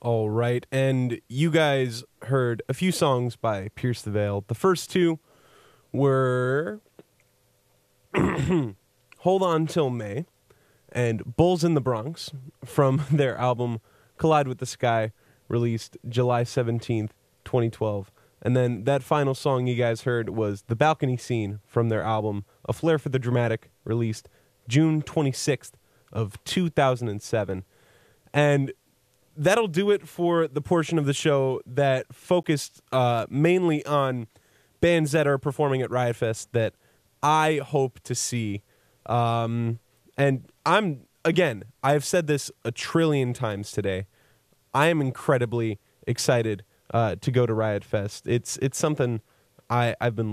All right, and you guys heard a few songs by Pierce the Veil. The first two were Hold On Till May and Bulls in the Bronx from their album Collide with the Sky, released July 17th, 2012. And then that final song you guys heard was The Balcony Scene from their album A Flair for the Dramatic, released June 26th of 2007. And that'll do it for the portion of the show that focused mainly on bands that are performing at Riot Fest that I hope to see. And I've said this a trillion times today. I am incredibly excited to go to Riot Fest. It's something I've been